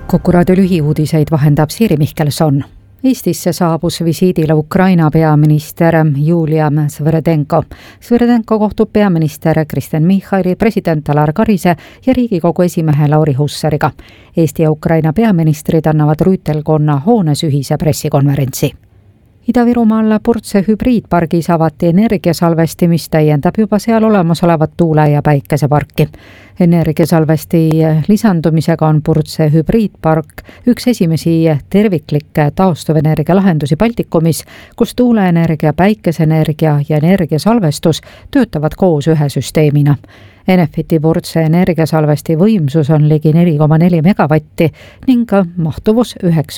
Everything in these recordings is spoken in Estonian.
Kuku raadio lühiuudiseid vahendab Siiri Mihkelson. Eestisse saabus visiidile Ukraina peaminister Julia Sviridenko. Sviridenko kohtub peaminister Kristen Michali, president Alar Karise ja Riigikogu esimehe Lauri Hussariga. Eesti ja Ukraina peaministrid annavad Rüütelkonna hoones ühise pressikonverentsi. Ida-Virumaal Purtse hübriidpargis avati energiasalvesti, mis täiendab juba seal olemasolevat tuule- ja päikeseparki. Energiasalvesti lisandumisega on Purtse hübriidpark üks esimesi terviklikke taastuvenergia lahendusi Baltikumis, kus tuuleenergia, päikeseenergia ja energiasalvestus töötavad koos ühe süsteemina. Enefiti Purtse energiasalvesti võimsus on ligi 4,4 megavatti ning mahtuvus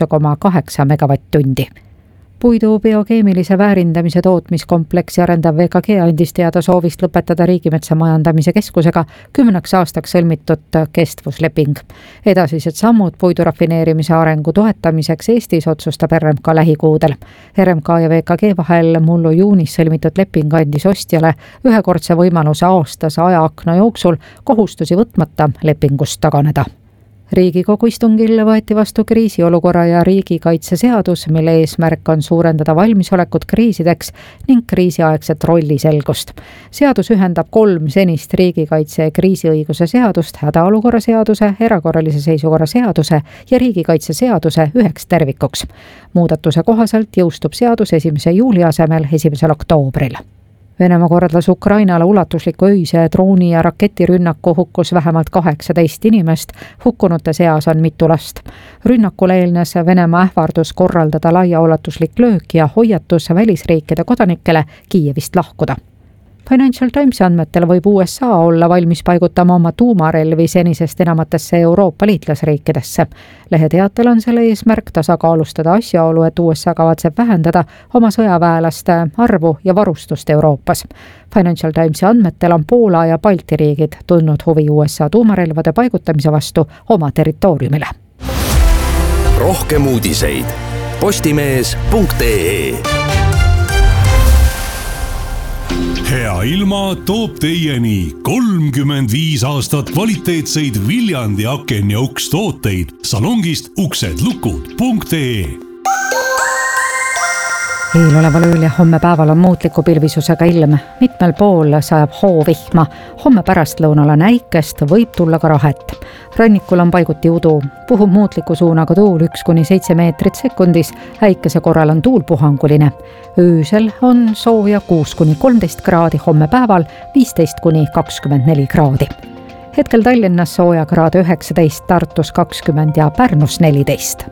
9,8 megavatt-tundi. Puidu biokeemilise väärindamise tootmiskompleksi arendav VKG andis teada soovist lõpetada Riigimetsa Majandamise Keskusega 10 aastaks sõlmitud kestvusleping. Edasised sammud puidu rafineerimise arengu toetamiseks Eestis otsustab RMK lähikuudel. RMK ja VKG vahel mullu juunis sõlmitud leping andis ostjale ühekordse võimaluse aastase ajaakna jooksul kohustusi võtmata lepingust taganeda. Riigikogu istungil võeti vastu kriisiolukorra ja riigikaitseseadus, mille eesmärk on suurendada valmisolekut kriisideks ning kriisiaegset rolliselgust. Seadus ühendab 3 senist riigikaitse- ja kriisiõiguse seadust, hädaolukorra seaduse, erakorralise seisukorra seaduse ja riigikaitseseaduse üheks tervikuks. Muudatuse kohaselt jõustub seadus 1. juuli asemel 1. oktoobril. Venemaa korraldas Ukrainale ulatusliku öise drooni- ja raketirünnaku, hukkus vähemalt 18 inimest, hukkunute seas on mitu last. Rünnakule eelnes Venemaa ähvardus korraldada laiaulatuslik löök ja hoiatus välisriikide kodanikele Kiievist lahkuda. Financial Timesi andmetel võib USA olla valmis paigutama oma tuumarelvi senisest enamatesse Euroopa liitlasriikidesse. Leheteatel on selle eesmärk tasakaalustada asjaolu, et USA kavatseb vähendada oma sõjaväelaste arvu ja varustust Euroopas. Financial Timesi andmetel on Poola ja Balti riigid tundnud huvi USA tuumarelvade paigutamise vastu oma territooriumile. Rohkem uudiseid postimees.ee. Hea ilma toob teieni 35 aastat kvaliteetseid Viljandi aken- ja ukstooteid salongist uksedlukud.ee. Eeloleval ööl ja homme päeval on muutliku pilvisusega ilm. Mitmel pool sajab hoovihma. Homme pärastlõunal on äikest, võib tulla ka rahet. Rannikul on paiguti udu. Puhub muutliku suunaga tuul 1–7 meetrit sekundis. Äikese korral on tuul puhanguline. Öösel on sooja 6–13 kraadi, homme päeval 15–24 kraadi. Hetkel Tallinnas sooja kraad 19, Tartus 20 ja Pärnus 14.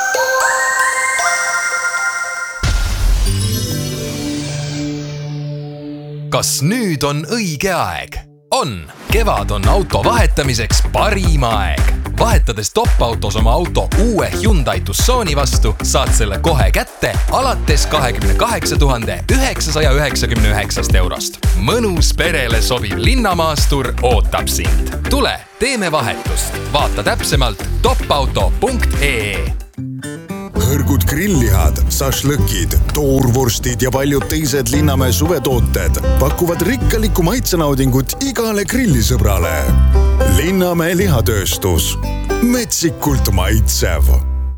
Kas nüüd on õige aeg? On! Kevad on auto vahetamiseks parim aeg. Vahetades top-autos oma auto uue Hyundai Tucsoni vastu, saad selle kohe kätte alates 28 999 eurost. Mõnus perele sobiv linnamaastur ootab sind. Tule, teeme vahetust. Vaata täpsemalt topauto.ee. Hõrgud grillihad, sašlõkid, toorvorstid ja paljud teised Linnamäe suvetooted pakuvad rikkalikku maitsenaudingut igale grillisõbrale. Linnamäe lihatööstus. Metsikult maitsev.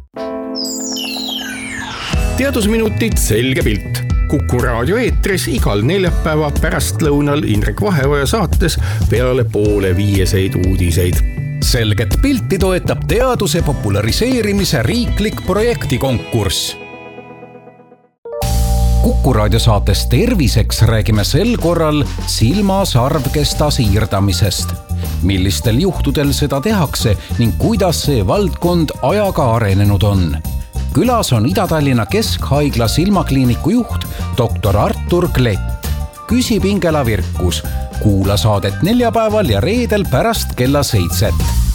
Teadusminutid selge pilt. Kuku raadio eetris igal neljapäeva pärastlõunal Indrek Vaheoja saates peale 4:30 uudiseid. Selget pilti toetab teaduse populariseerimise riiklik projektikonkurss. Kuku raadiosaates Terviseks räägime sel korral silmasarvkesta siirdamisest. Millistel juhtudel seda tehakse ning kuidas see valdkond ajaga arenenud on. Külas on Ida-Tallinna Keskhaigla silmakliiniku juht dr. Artur Klett. Küsib Ingela Virkus. Kuula saadet neljapäeval ja reedel pärast kella 7.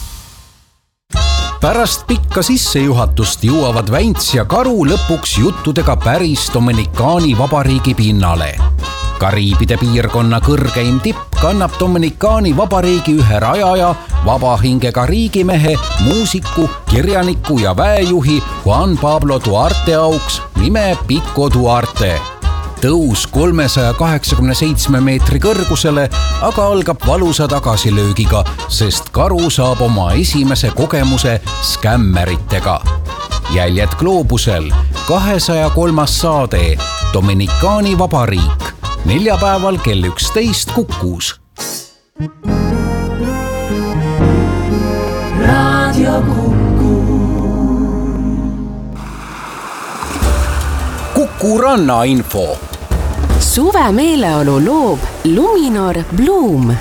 Pärast pikka sissejuhatust jõuavad Vänts ja Karu lõpuks juttudega päris Dominikaani vabariigi pinnale. Kariibide piirkonna kõrgeim tipp kannab Dominikaani vabariigi ühe rajaja, vabahingega riigimehe, muusiku, kirjaniku ja väejuhi Juan Pablo Duarte auks nime Pico Duarte. tõus 387 meetri kõrgusele aga algab valusa tagasilöögiga, sest Karu saab oma esimese kogemuse skämmeritega. Jäljed gloobusel 203. saade Dominikaani Vabariik. Neljapäeval kell 11 Kukus. Raadio Kuku. Kuku rannainfo. Suve meeleolu loob Luminor Bloom.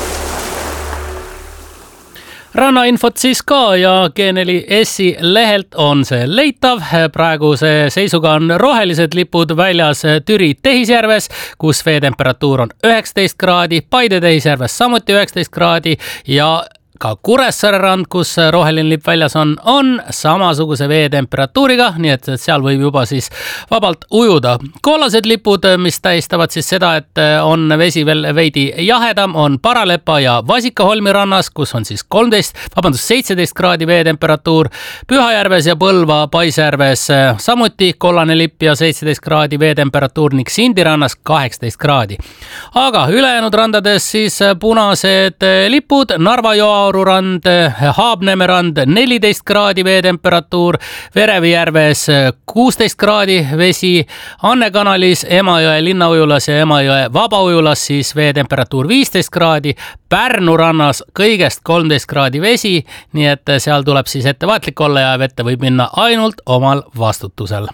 Rannainfot siis ka ja G4S lehelt on see leitav. Praeguse seisuga on rohelised lipud väljas Türi Tehisjärves, kus veetemperatuur on 19 kraadi, Paide Tehisjärves samuti 19 kraadi ja ka Kuressaare rand, kus roheline lipp väljas on samasuguse veetemperatuuriga, nii et seal võib juba siis vabalt ujuda. Kollased lipud, mis tähistavad siis seda, et on vesi veel veidi jahedam, on Paralepa ja Vasikaholmi rannas, kus on siis 17 kraadi veetemperatuur. Pühajärves ja Põlva Paisjärves samuti kollane lipp ja 17 kraadi veetemperatuur ning Sindi rannas 18 kraadi. Aga ülejäänud randades siis punased lipud, Narva Joaoru rand, Haabneme rand 14 kraadi veetemperatuur, Verevijärves 16 kraadi vesi, Anne kanalis, Emajõe linnaujulas ja Emajõe vabaujulas siis veetemperatuur 15 kraadi, Pärnu rannas kõigest 13 kraadi vesi, nii et seal tuleb siis ettevaatlik olla ja vette võib minna ainult omal vastutusel.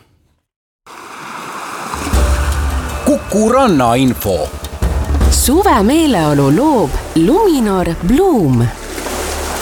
Kuku rannainfo. Suve meeleolu loob Luminor Bloom.